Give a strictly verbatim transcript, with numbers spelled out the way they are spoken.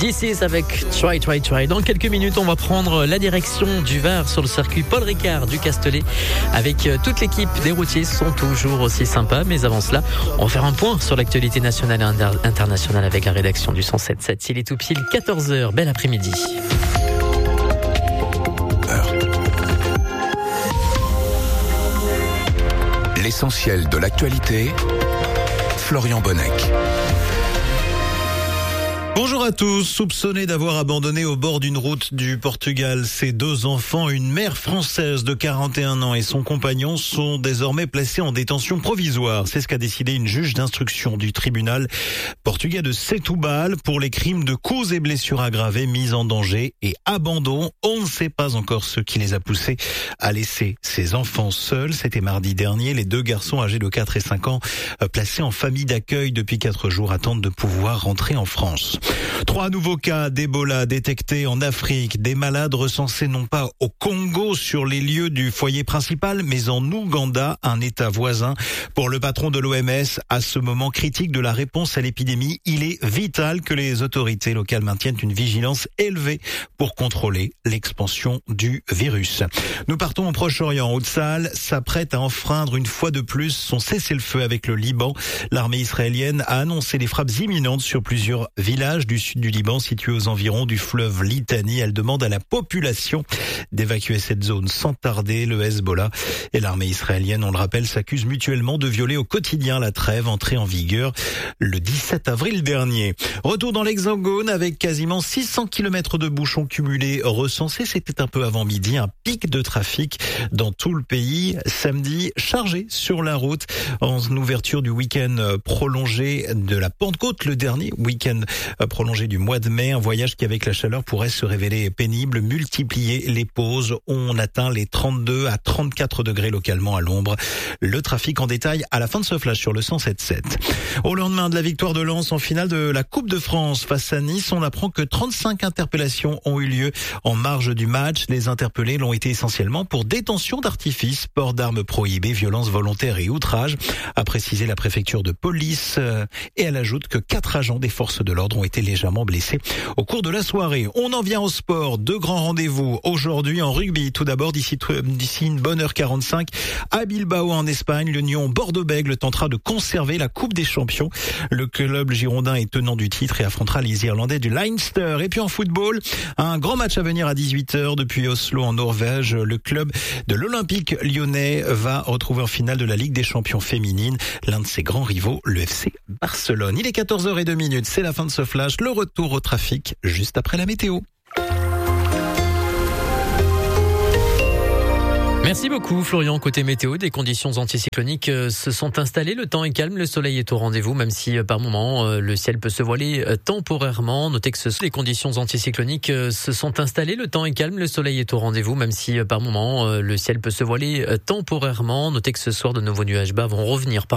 This is avec Try, Try, Try. Dans quelques minutes, on va prendre la direction du Var sur le circuit Paul Ricard du Castellet avec toute l'équipe des routiers. Sont toujours aussi sympas, mais avant cela, on va faire un point sur l'actualité nationale et inter- internationale avec la rédaction du cent sept virgule sept. Il est tout pile quatorze heures. Bel après-midi. L'essentiel de l'actualité, Florian Bonnec. Bonjour à tous. Soupçonnés d'avoir abandonné au bord d'une route du Portugal ses deux enfants, une mère française de quarante et un ans et son compagnon sont désormais placés en détention provisoire. C'est ce qu'a décidé une juge d'instruction du tribunal portugais de Setúbal pour les crimes de coups et blessures aggravées, mise en danger et abandon. On ne sait pas encore ce qui les a poussés à laisser ces enfants seuls. C'était mardi dernier. Les deux garçons âgés de quatre et cinq ans, placés en famille d'accueil depuis quatre jours, attendent de pouvoir rentrer en France. Trois nouveaux cas d'Ebola détectés en Afrique. Des malades recensés non pas au Congo sur les lieux du foyer principal, mais en Ouganda, un État voisin. Pour le patron de l'O M S, à ce moment critique de la réponse à l'épidémie, il est vital que les autorités locales maintiennent une vigilance élevée pour contrôler l'expansion du virus. Nous partons au Proche-Orient. Haute-Sahl s'apprête à enfreindre une fois de plus son cessez-le-feu avec le Liban. L'armée israélienne a annoncé des frappes imminentes sur plusieurs villages du sud du Liban situé aux environs du fleuve Litani. Elle demande à la population d'évacuer cette zone sans tarder. Le Hezbollah et l'armée israélienne, on le rappelle, s'accusent mutuellement de violer au quotidien la trêve entrée en vigueur le dix-sept avril dernier. Retour dans l'Hexagone avec quasiment six cents kilomètres de bouchons cumulés recensés. C'était un peu avant midi, un pic de trafic dans tout le pays. Samedi, chargé sur la route en ouverture du week-end prolongé de la Pentecôte, le dernier week-end prolongé du mois de mai, un voyage qui avec la chaleur pourrait se révéler pénible, multiplier les pauses. On atteint les trente-deux à trente-quatre degrés localement à l'ombre. Le trafic en détail à la fin de ce flash sur le cent sept virgule sept. Au lendemain de la victoire de Lens en finale de la Coupe de France face à Nice, on apprend que trente-cinq interpellations ont eu lieu en marge du match. Les interpellés l'ont été essentiellement pour détention d'artifices, port d'armes prohibées, violences volontaires et outrage, a précisé la préfecture de police. Et elle ajoute que quatre agents des forces de l'ordre ont été légèrement blessés au cours de la soirée. On en vient au sport. Deux grands rendez-vous aujourd'hui en rugby. Tout d'abord, d'ici, d'ici une bonne heure quarante-cinq, à Bilbao en Espagne, l'Union Bordeaux-Bègles tentera de conserver la Coupe des Champions. Le club girondin est tenant du titre et affrontera les Irlandais du Leinster. Et puis en football, un grand match à venir à dix-huit heures depuis Oslo en Norvège. Le club de l'Olympique lyonnais va retrouver en finale de la Ligue des Champions féminine l'un de ses grands rivaux, le F C Barcelone. Il est quatorze heures zéro deux, c'est la fin de ce flash. Le retour au trafic juste après la météo. Merci beaucoup Florian. Côté météo, des conditions anticycloniques euh, se sont installées. Le temps est calme, le soleil est au rendez-vous, même si euh, par moment euh, le ciel peut se voiler euh, temporairement. Notez que ce, les conditions anticycloniques euh, se sont installées. Le temps est calme, le soleil est au rendez-vous, même si euh, par moment euh, le ciel peut se voiler euh, temporairement. Notez que ce soir, de nouveaux nuages bas vont revenir par